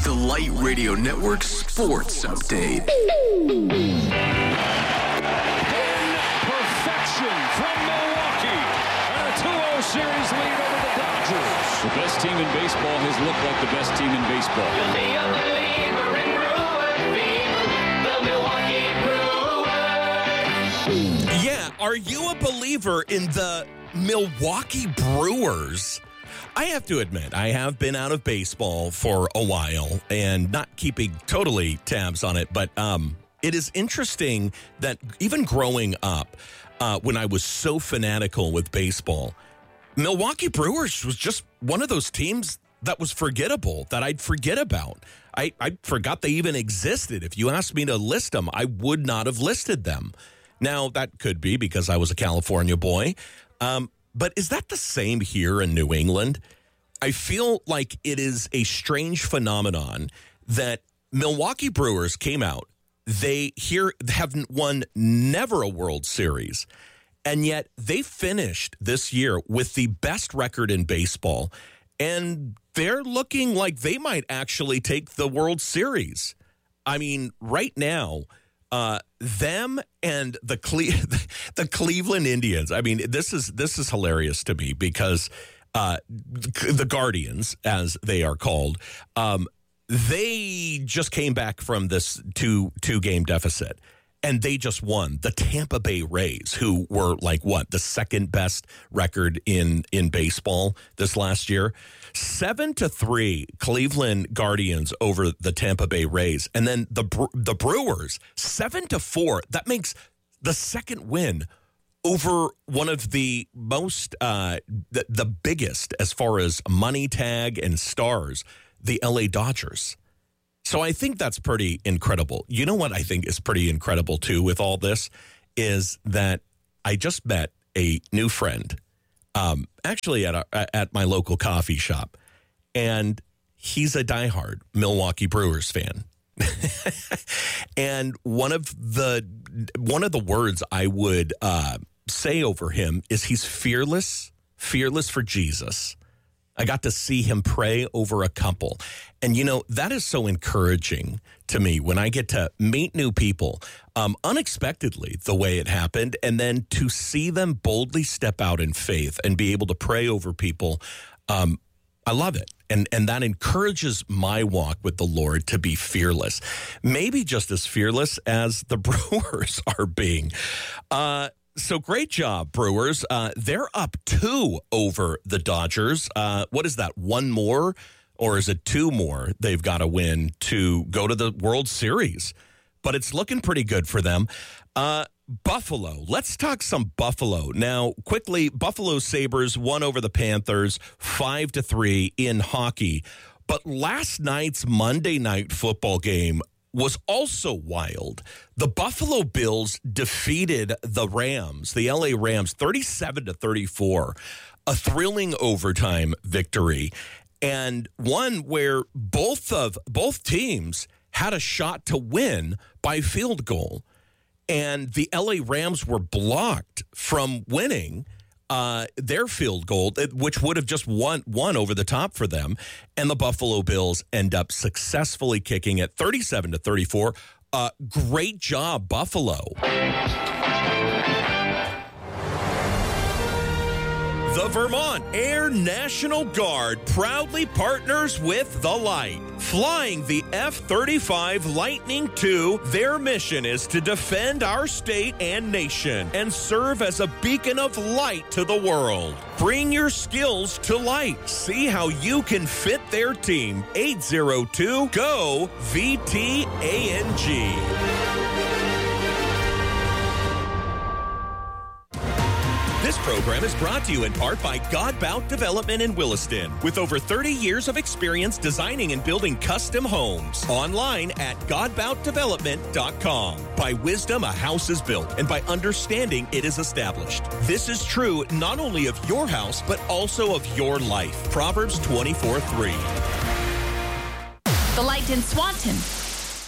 The Light Radio Network Sports Update. Perfection from Milwaukee. And a 2-0 series lead over the Dodgers. The best team in baseball has looked like the best team in baseball. You'll be a believer in Brewers fever, the Milwaukee Brewers. Yeah, are you a believer in the Milwaukee Brewers? I have to admit, I have been out of baseball for a while and not keeping totally tabs on it, but it is interesting that even growing up, when I was so fanatical with baseball, Milwaukee Brewers was just one of those teams that was forgettable, that I'd forget about. I forgot they even existed. If you asked me to list them, I would not have listed them. Now, that could be because I was a California boy. But is that the same here in New England? I feel like it is a strange phenomenon that Milwaukee Brewers came out. They here haven't won never a World Series, and yet they finished this year with the best record in baseball, and they're looking like they might actually take the World Series. I mean, right now, them and the Cleveland Indians. I mean, this is hilarious to me because the Guardians, as they are called, they just came back from this two game deficit, and they just won. The Tampa Bay Rays, who were like the second best record in baseball this last year. 7-3 Cleveland Guardians over the Tampa Bay Rays. And then the Brewers, 7-4. That makes the second win over one of the most, the biggest as far as money tag and stars, the LA Dodgers. So I think that's pretty incredible. You know what I think is pretty incredible, too, with all this, is that I just met a new friend, actually at my local coffee shop, and he's a diehard Milwaukee Brewers fan. And one of the words I would say over him is he's fearless for Jesus. I got to see him pray over a couple. And, that is so encouraging to me when I get to meet new people unexpectedly the way it happened, and then to see them boldly step out in faith and be able to pray over people. I love it. And that encourages my walk with the Lord to be fearless, maybe just as fearless as the Brewers are being. So great job, Brewers. They're up 2 over the Dodgers. What is that, 1 more? Or is it 2 more they've got to win to go to the World Series? But it's looking pretty good for them. Buffalo. Let's talk some Buffalo. Now, quickly, Buffalo Sabres won over the Panthers 5-3 in hockey. But last night's Monday Night Football game was also wild. The Buffalo Bills defeated the Rams, the LA Rams, 37-34, a thrilling overtime victory, and one where both teams had a shot to win by field goal, and the LA Rams were blocked from winning their field goal, which would have just won over the top for them. And the Buffalo Bills end up successfully kicking it 37-34. Great job, Buffalo. The Vermont Air National Guard proudly partners with The Light. Flying the F-35 Lightning II, their mission is to defend our state and nation and serve as a beacon of light to the world. Bring your skills to light. See how you can fit their team. 802-GO-VTANG. This program is brought to you in part by Godbout Development in Williston. With over 30 years of experience designing and building custom homes. Online at godboutdevelopment.com. By wisdom, a house is built, and by understanding, it is established. This is true not only of your house, but also of your life. Proverbs 24:3. The Light in Swanton